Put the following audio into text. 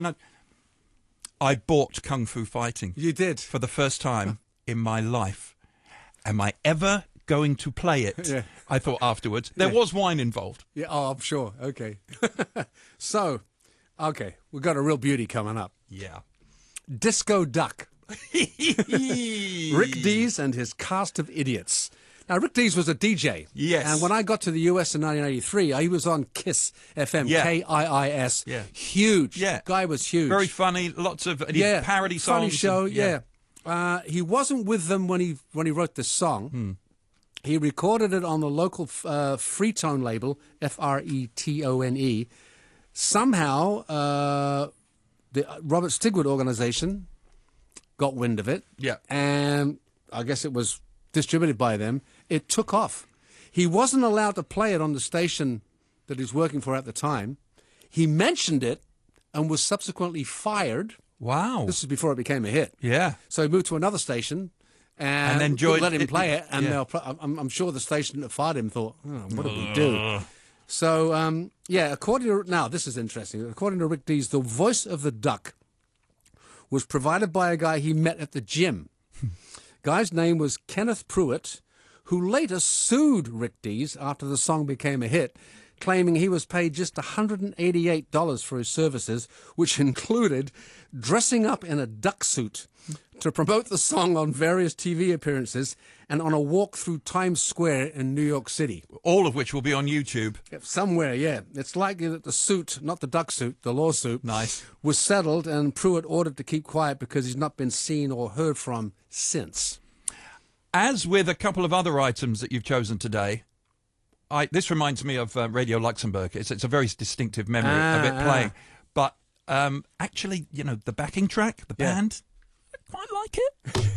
No, I bought Kung Fu Fighting. You did? For the first time in my life. Am I ever going to play it? Yeah. I thought afterwards. There was wine involved. Yeah, I'm sure. Okay. So, okay, we've got a real beauty coming up. Yeah. Disco Duck. Rick Dees and his cast of idiots. Now, Rick Dees was a DJ. Yes. And when I got to the US in 1983, he was on KISS FM, Yeah. KIIS. Yeah. Huge. Yeah. Guy was huge. Very funny. Lots of parody songs. Funny show, and, he wasn't with them when he wrote this song. He recorded it on the local Freetone label, Fretone. Somehow, the Robert Stigwood organization got wind of it. Yeah. And I guess it was distributed by them. It took off. He wasn't allowed to play it on the station that he's working for at the time. He mentioned it and was subsequently fired. Wow. This is before it became a hit. Yeah. So he moved to another station and then let him play it. And yeah. I'm sure the station that fired him thought, what did we do? So, according to... Now, this is interesting. According to Rick Dees, the voice of the duck was provided by a guy he met at the gym. Guy's name was Kenneth Pruitt, who later sued Rick Dees after the song became a hit, claiming he was paid just $188 for his services, which included dressing up in a duck suit to promote the song on various TV appearances and on a walk through Times Square in New York City. All of which will be on YouTube. Somewhere, yeah. It's likely that the suit, not the duck suit, the lawsuit, Nice, was settled and Pruitt ordered to keep quiet because he's not been seen or heard from since. As with a couple of other items that you've chosen today, this reminds me of Radio Luxembourg. It's a very distinctive memory of it playing. But actually, the backing track, the band, I quite like it.